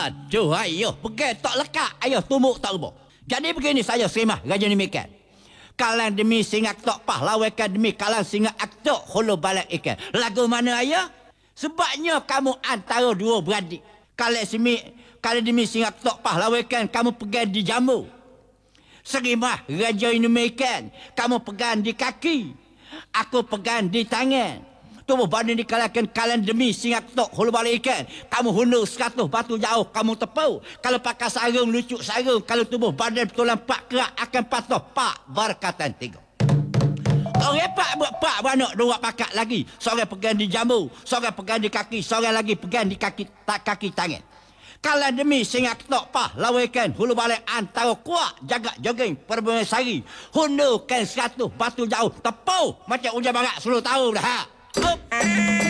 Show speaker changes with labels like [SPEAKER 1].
[SPEAKER 1] Aduh, ayo, pergi tak lekat, ayo tumuk tak ubah. Jadi begini saya serimah, raja demikian. Kalang demi singa tok pahlawakan demi kalang singa aktok hulu balik ikan. Lagu mana ayah? Sebabnya kamu antara dua beradik. Kalau demi singa tok pahlawakan kamu pegang di jambu. Serimah raja demikian. Kamu pegang di kaki. Aku pegang di tangan. Tubuh badan dikalahkan kalan demi singa tok hulu balik ikan. Kamu hundur 100 batu jauh kamu tepau. Kalau pakai sarung lucu sarung. Kalau tubuh badan betulan pak kerak akan patuh pak berkatan 3. Orang pak beranak dua pakat lagi. Seorang pegang di jambu. Seorang pegang di kaki. Seorang lagi pegang di kaki tangan. Kalau demi singa tok pah lawakan hulu balik antara kuat jaga jogging perbuatan sari. Hundurkan 100 batu jauh tepau macam hujan barat 10 tahun dah. Up.